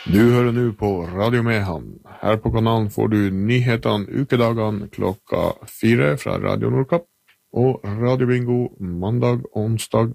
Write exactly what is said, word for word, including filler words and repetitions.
Du hører nå på Radio Mehamn. Her på kanalen får du nyhetene ukedagene klokka fire fra Radio Nordkapp, og Radio Bingo mandag, onsdag